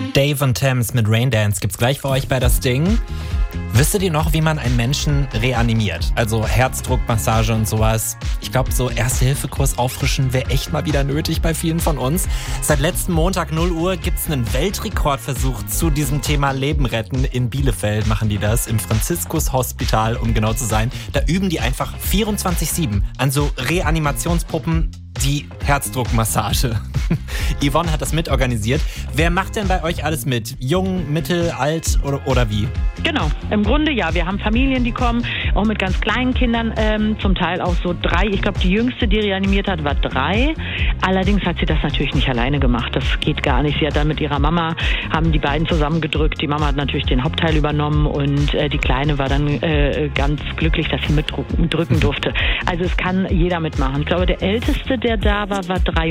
Dave und Thames mit Raindance gibt's gleich für euch bei Das Ding. Wüsstet ihr noch, wie man einen Menschen reanimiert? Also Herzdruckmassage und sowas. Ich glaube, so Erste-Hilfe-Kurs auffrischen wäre echt mal wieder nötig bei vielen von uns. Seit letzten Montag 0 Uhr gibt's einen Weltrekordversuch zu diesem Thema Leben retten. In Bielefeld machen die das, im Franziskus-Hospital, um genau zu sein. Da üben die einfach 24/7 an so Reanimationspuppen die Herzdruckmassage. Yvonne hat das mitorganisiert. Wer macht denn bei euch alles mit? Jung, mittel, alt oder wie? Genau, im Grunde ja. Wir haben Familien, die kommen, auch mit ganz kleinen Kindern, zum Teil auch so 3. Ich glaube, die jüngste, die reanimiert hat, war 3. Allerdings hat sie das natürlich nicht alleine gemacht. Das geht gar nicht. Sie hat dann mit ihrer Mama, haben die beiden zusammengedrückt. Die Mama hat natürlich den Hauptteil übernommen und die Kleine war dann ganz glücklich, dass sie mitdrücken durfte. Also es kann jeder mitmachen. Ich glaube, der Älteste, der da war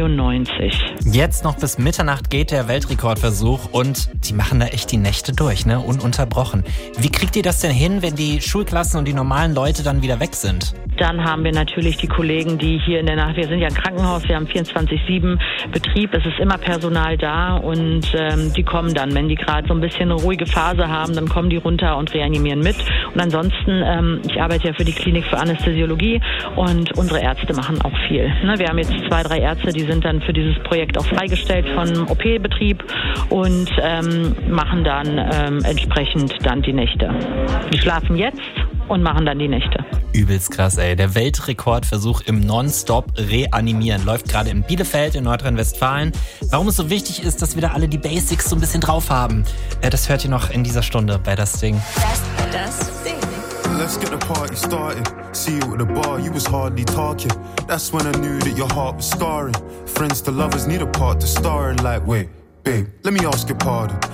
93. Jetzt noch bis Mitternacht geht der Weltrekordversuch und die machen da echt die Nächte durch, ne? Ununterbrochen. Wie kriegt ihr das denn hin, wenn die Schulklassen und die normalen Leute dann wieder weg sind? Dann haben wir natürlich die Kollegen, die hier in der Nacht, wir sind ja ein Krankenhaus, wir haben 24/7 Betrieb, es ist immer Personal da und die kommen dann, wenn die gerade so ein bisschen eine ruhige Phase haben, dann kommen die runter und reanimieren mit. Und ansonsten, ich arbeite ja für die Klinik für Anästhesiologie und unsere Ärzte machen auch viel. Ne, wir haben jetzt 2, 3 Ärzte, die sind dann für dieses Projekt auch freigestellt von OP-Betrieb und machen dann entsprechend dann die Nächte. Die schlafen jetzt und machen dann die Nächte. Übelst krass, ey. Der Weltrekordversuch im Nonstop-Reanimieren läuft gerade in Bielefeld in Nordrhein-Westfalen. Warum es so wichtig ist, dass wir da alle die Basics so ein bisschen drauf haben, das hört ihr noch in dieser Stunde bei Das Ding. Das Ding. Let's get the party started. See you at the bar, you was hardly talking. That's when I knew that your heart was scarring. Friends to lovers need a part to star in. Like, wait, babe, let me ask your pardon.